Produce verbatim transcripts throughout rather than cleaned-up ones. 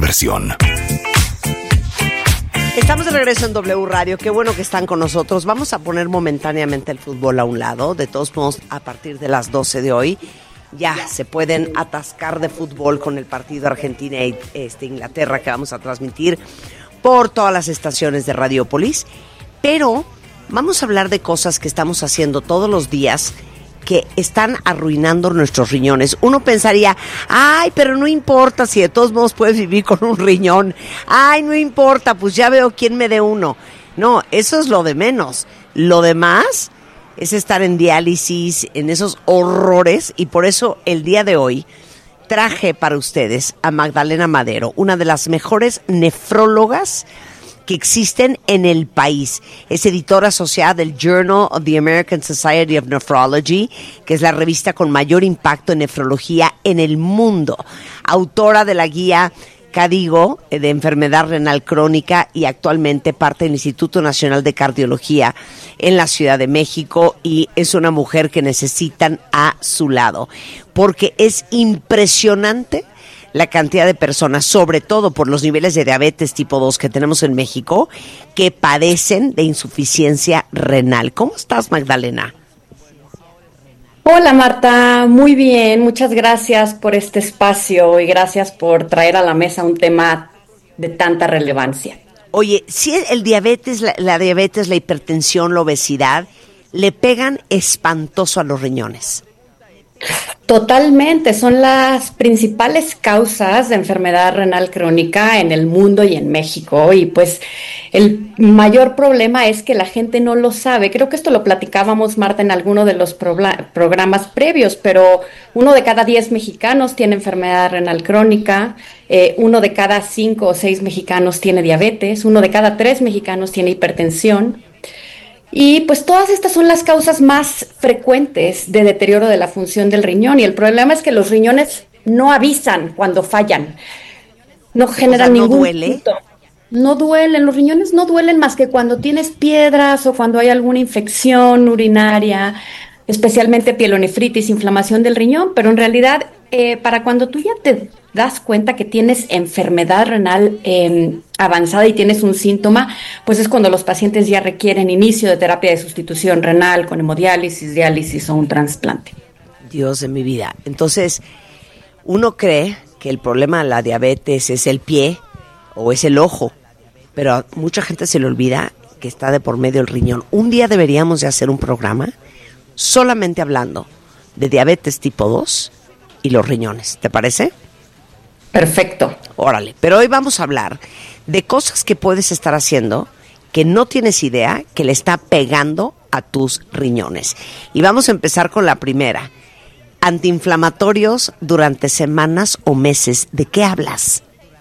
diversión. Estamos de regreso en W Radio, qué bueno que están con nosotros. Vamos a poner momentáneamente el fútbol a un lado. De todos modos, a partir de las doce de hoy, ya se pueden atascar de fútbol con el partido Argentina e este, Inglaterra que vamos a transmitir por todas las estaciones de Radiopolis. Pero vamos a hablar de cosas que estamos haciendo todos los días que están arruinando nuestros riñones. Uno pensaría, ay, pero no importa si de todos modos puedes vivir con un riñón. Ay, no importa, pues ya veo quién me dé uno. No, eso es lo de menos. Lo demás es estar en diálisis, en esos horrores, y por eso el día de hoy traje para ustedes a Magdalena Madero, una de las mejores nefrólogas que existen en el país. Es editora asociada del Journal of the American Society of Nephrology, que es la revista con mayor impacto en nefrología en el mundo. Autora de la guía KDIGO de enfermedad renal crónica y actualmente parte del Instituto Nacional de Cardiología en la Ciudad de México, y es una mujer que necesitan a su lado porque es impresionante la cantidad de personas, sobre todo por los niveles de diabetes tipo dos que tenemos en México, que padecen de insuficiencia renal. ¿Cómo estás, Magdalena? Hola, Marta, muy bien, muchas gracias por este espacio y gracias por traer a la mesa un tema de tanta relevancia. Oye, si el diabetes, la, la diabetes, la hipertensión, la obesidad, le pegan espantoso a los riñones. Totalmente, son las principales causas de enfermedad renal crónica en el mundo y en México, y pues el mayor problema es que la gente no lo sabe. Creo que esto lo platicábamos, Marta, en alguno de los pro- programas previos, pero uno de cada diez mexicanos tiene enfermedad renal crónica, eh, uno de cada cinco o seis mexicanos tiene diabetes, uno de cada tres mexicanos tiene hipertensión. Y pues todas estas son las causas más frecuentes de deterioro de la función del riñón, y el problema es que los riñones no avisan cuando fallan, no generan, o sea, ¿no ningún duele? punto. No duelen, los riñones no duelen más que cuando tienes piedras o cuando hay alguna infección urinaria, especialmente pielonefritis, inflamación del riñón, pero en realidad eh, para cuando tú ya te das cuenta que tienes enfermedad renal eh, avanzada y tienes un síntoma, pues es cuando los pacientes ya requieren inicio de terapia de sustitución renal con hemodiálisis, diálisis o un trasplante. Dios de mi vida. Entonces, uno cree que el problema de la diabetes es el pie o es el ojo, pero a mucha gente se le olvida que está de por medio el riñón. Un día deberíamos de hacer un programa solamente hablando de diabetes tipo dos y los riñones, ¿te parece? Perfecto. Órale, pero hoy vamos a hablar de cosas que puedes estar haciendo que no tienes idea que le está pegando a tus riñones. Y vamos a empezar con la primera. Antiinflamatorios durante semanas o meses. ¿De qué hablas?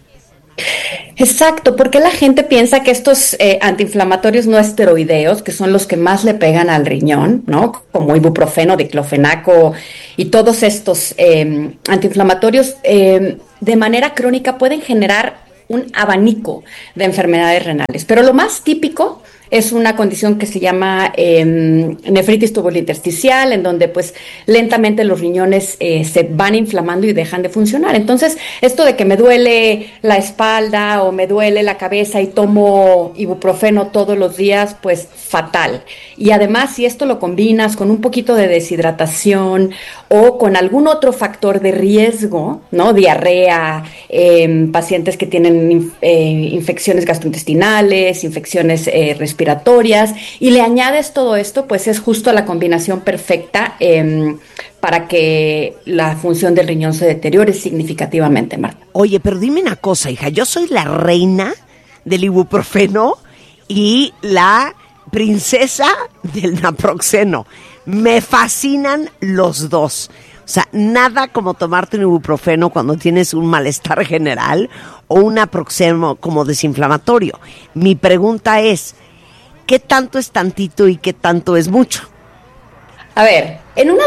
Exacto, porque la gente piensa que estos eh, antiinflamatorios no esteroideos, que son los que más le pegan al riñón, ¿no? Como ibuprofeno, diclofenaco y todos estos eh, antiinflamatorios eh, de manera crónica pueden generar un abanico de enfermedades renales. Pero lo más típico es una condición que se llama eh, nefritis tubulointersticial, en donde pues lentamente los riñones eh, se van inflamando y dejan de funcionar. Entonces, esto de que me duele la espalda o me duele la cabeza y tomo ibuprofeno todos los días, pues fatal. Y además, si esto lo combinas con un poquito de deshidratación o con algún otro factor de riesgo, ¿no? Diarrea, eh, pacientes que tienen eh, infecciones gastrointestinales, infecciones eh, respiratorias, respiratorias, y le añades todo esto, pues es justo la combinación perfecta eh, para que la función del riñón se deteriore significativamente, Marta. Oye, pero dime una cosa, hija, yo soy la reina del ibuprofeno y la princesa del naproxeno. Me fascinan los dos. O sea, nada como tomarte un ibuprofeno cuando tienes un malestar general o un naproxeno como desinflamatorio. Mi pregunta es, ¿qué tanto es tantito y qué tanto es mucho? A ver, en una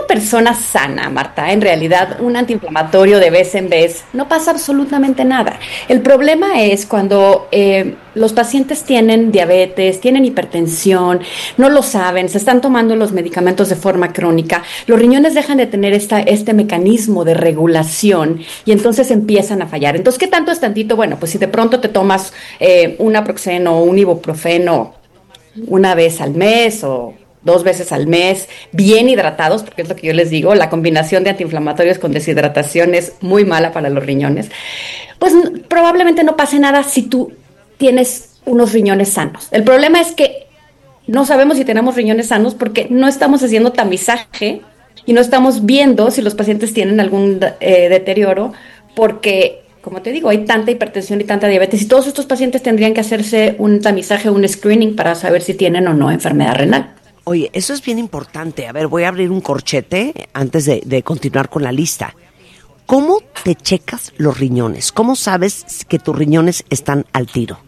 persona sana, Marta, en realidad un antiinflamatorio de vez en vez no pasa absolutamente nada. El problema es cuando eh, los pacientes tienen diabetes, tienen hipertensión, no lo saben, se están tomando los medicamentos de forma crónica, los riñones dejan de tener esta, este mecanismo de regulación y entonces empiezan a fallar. Entonces, ¿qué tanto es tantito? Bueno, pues si de pronto te tomas eh, un naproxeno o un ibuprofeno una vez al mes o dos veces al mes, bien hidratados, porque es lo que yo les digo, la combinación de antiinflamatorios con deshidratación es muy mala para los riñones, pues probablemente no pase nada si tú tienes unos riñones sanos. El problema es que no sabemos si tenemos riñones sanos porque no estamos haciendo tamizaje y no estamos viendo si los pacientes tienen algún eh, deterioro, porque, como te digo, hay tanta hipertensión y tanta diabetes y todos estos pacientes tendrían que hacerse un tamizaje, un screening para saber si tienen o no enfermedad renal. Oye, eso es bien importante. A ver, voy a abrir un corchete antes de, de continuar con la lista. ¿Cómo te checas los riñones? ¿Cómo sabes que tus riñones están al tiro?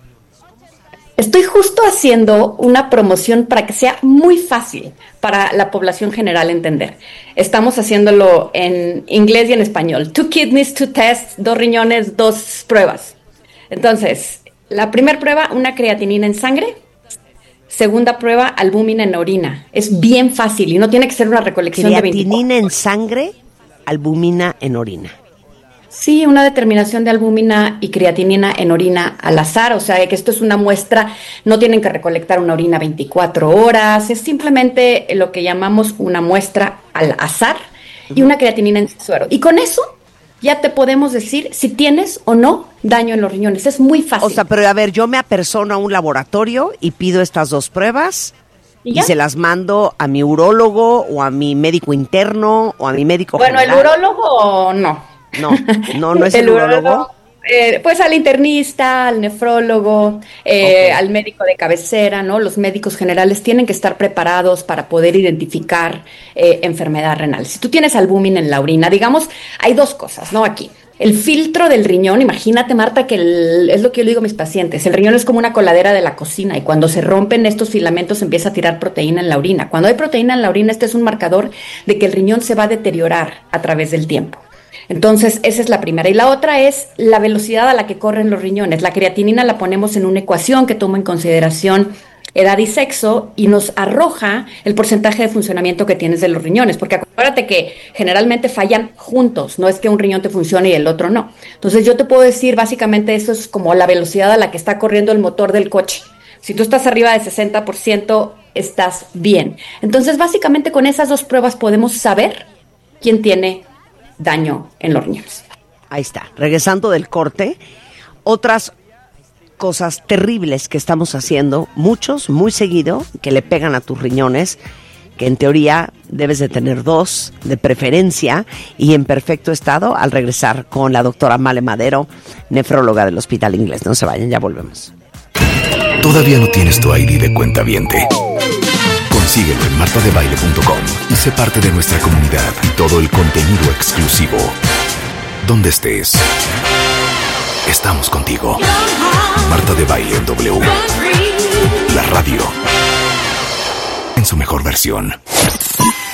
Estoy justo haciendo una promoción para que sea muy fácil para la población general entender. Estamos haciéndolo en inglés y en español. Two kidneys, two tests, dos riñones, dos pruebas. Entonces, la primera prueba, una creatinina en sangre. Segunda prueba, albúmina en orina. Es bien fácil y no tiene que ser una recolección de veinticuatro. Creatinina en sangre, albúmina en orina. Sí, una determinación de albúmina y creatinina en orina al azar, o sea que esto es una muestra, no tienen que recolectar una orina veinticuatro horas, es simplemente lo que llamamos una muestra al azar y una creatinina en suero. Y con eso ya te podemos decir si tienes o no daño en los riñones, es muy fácil. O sea, pero a ver, yo me apersono a un laboratorio y pido estas dos pruebas y, y se las mando a mi urólogo o a mi médico interno o a mi médico bueno, general. Bueno, el urólogo no. No, no, no es el, el urólogo. urólogo eh, pues al internista, al nefrólogo, eh, okay. al médico de cabecera, ¿no? Los médicos generales tienen que estar preparados para poder identificar eh, enfermedad renal. Si tú tienes albúmina en la orina, digamos, hay dos cosas, ¿no? Aquí. El filtro del riñón, imagínate, Marta, que el, es lo que yo le digo a mis pacientes, el riñón es como una coladera de la cocina y cuando se rompen estos filamentos empieza a tirar proteína en la orina. Cuando hay proteína en la orina, este es un marcador de que el riñón se va a deteriorar a través del tiempo. Entonces, esa es la primera. Y la otra es la velocidad a la que corren los riñones. La creatinina la ponemos en una ecuación que toma en consideración edad y sexo y nos arroja el porcentaje de funcionamiento que tienes de los riñones, porque acuérdate que generalmente fallan juntos, no es que un riñón te funcione y el otro no. Entonces yo te puedo decir, básicamente eso es como la velocidad a la que está corriendo el motor del coche. Si tú estás arriba de sesenta por ciento, estás bien. Entonces básicamente con esas dos pruebas podemos saber quién tiene daño en los riñones. Ahí está, regresando del corte, otras cosas terribles que estamos haciendo, muchos, muy seguido, que le pegan a tus riñones, que en teoría debes de tener dos, de preferencia, y en perfecto estado, al regresar con la doctora Male Madero, nefróloga del Hospital Inglés. No se vayan, ya volvemos. ¿Todavía no tienes tu I D de cuentaviente? Consíguelo en marta de baile punto com y sé parte de nuestra comunidad y todo el contenido exclusivo. Donde estés, estamos contigo. Marta de Baile en W. La radio en su mejor versión.